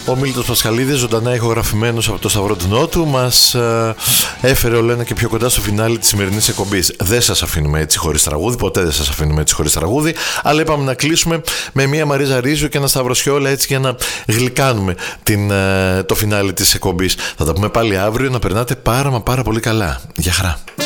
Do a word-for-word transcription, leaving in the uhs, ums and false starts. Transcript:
Ο Μίλτος Πασχαλίδης, ζωντανά ηχογραφημένος από το Σταυρό του Νότου, μας ε, έφερε όλο ένα και πιο κοντά στο φινάλι της σημερινής εκπομπής. Δεν σας αφήνουμε έτσι χωρίς τραγούδι, ποτέ δεν σας αφήνουμε έτσι χωρίς τραγούδι, αλλά είπαμε να κλείσουμε με μια Μαρίζα Ρίζου και ένα Σταυροσιόλα, έτσι για να γλυκάνουμε την, ε, το φινάλι της εκπομπής. Θα τα πούμε πάλι αύριο, να περνάτε πάρα μα πάρα πολύ καλά. Γεια χαρά.